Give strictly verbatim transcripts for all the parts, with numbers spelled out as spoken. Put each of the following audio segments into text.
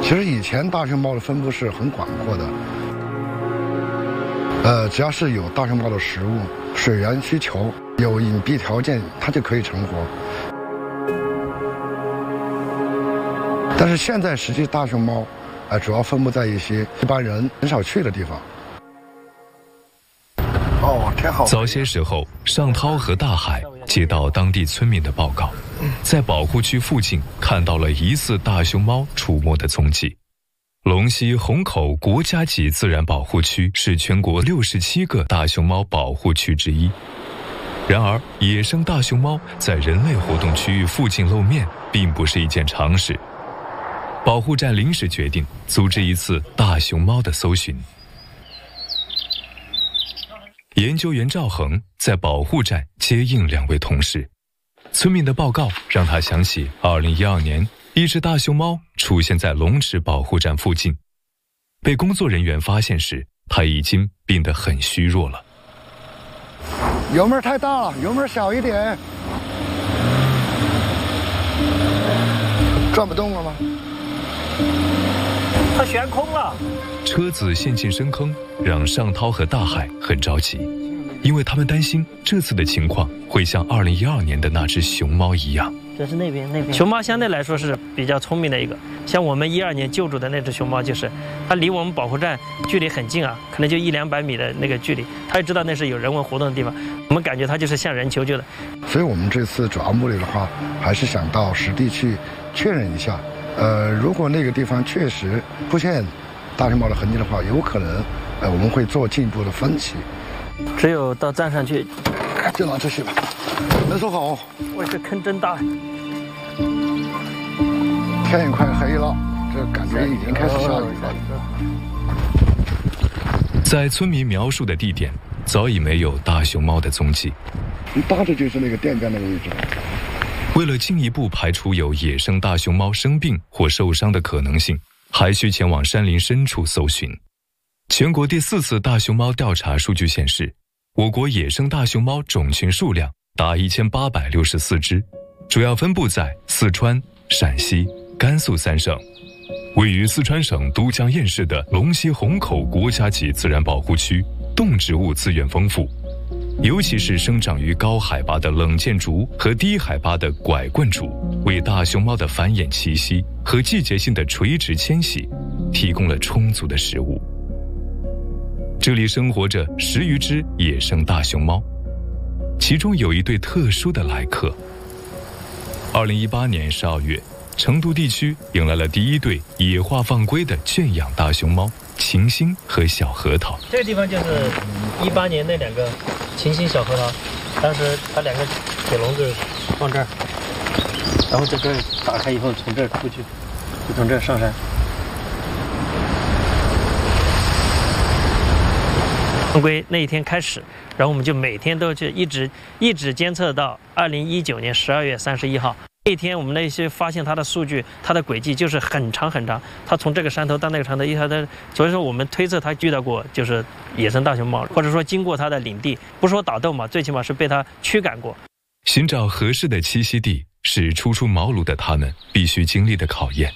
其实以前大熊猫的分布是很广阔的，呃，只要是有大熊猫的食物、水源需求、有隐蔽条件，它就可以成活。但是现在实际大熊猫，呃，主要分布在一些一般人很少去的地方。哦，天好。 早些时候，尚涛和大海接到当地村民的报告，在保护区附近看到了疑似大熊猫出没的踪迹。龙溪虹口国家级自然保护区是全国六十七个大熊猫保护区之一。然而，野生大熊猫在人类活动区域附近露面，并不是一件常事。保护站临时决定组织一次大熊猫的搜寻。研究员赵恒在保护站接应两位同事，村民的报告让他想起二零一二年一只大熊猫出现在龙池保护站附近，被工作人员发现时，它已经变得很虚弱了。 油门太大了，油门小一点。转不动了吗？ 它悬空了。 车子陷进深坑，让尚涛和大海很着急，因为他们担心这次的情况会像二零一二年的那只熊猫一样。 这是那边那边。熊猫相对来说是比较聪明的一个，像我们一二年救助的那只熊猫，就是它离我们保护站距离很近啊，可能就一两百米的那个距离，它也知道那是有人文活动的地方，我们感觉它就是向人求救的。 所以我们这次主要目的的话，还是想到实地去确认一下。呃，如果那个地方确实出现大熊猫的痕迹的话，有可能，呃，我们会做进一步的分析。 只有到站上去， 就拿这些吧。能收好。 我这坑真大。 天也快黑了，这感觉已经开始下雨了。 在村民描述的地点，早已没有大熊猫的踪迹。 大致就是那个电杆的位置。 为了进一步排除有野生大熊猫生病或受伤的可能性，还需前往山林深处搜寻。全国第四次大熊猫调查数据显示，我国野生大熊猫种群数量达一千八百六十四只，主要分布在四川、陕西、甘肃三省。位于四川省都江堰市的龙溪虹口国家级自然保护区，动植物资源丰富，尤其是生长于高海拔的冷箭竹和低海拔的拐棍竹，为大熊猫的繁衍栖息和季节性的垂直迁徙提供了充足的食物。这里生活着十余只野生大熊猫，其中有一对特殊的来客。二零一八年十二月，成都地区迎来了第一对野化放归的圈养大熊猫晴星和小核桃。 这个地方就是一八年那两个晴星小核桃，当时它两个铁笼子放这儿，然后这个打开以后从这儿出去，就从这儿上山。放归那一天开始，然后我们就每天都去一直一直监测到二零一九年十二月三十一号。那天我们那些发现它的数据，它的轨迹就是很长很长，它从这个山头到那个山头，一条的，所以说我们推测它遇到过就是野生大熊猫，或者说经过它的领地，不说打斗嘛，最起码是被它驱赶过。 寻找合适的栖息地是初出茅庐的他们必须经历的考验。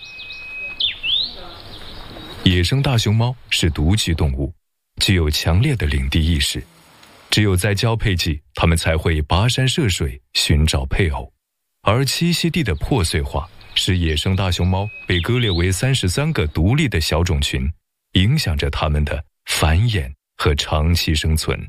野生大熊猫是独居动物，具有强烈的领地意识，只有在交配季，它们才会跋山涉水寻找配偶。而栖息地的破碎化使野生大熊猫被割裂为三十三个独立的小种群，影响着它们的繁衍和长期生存。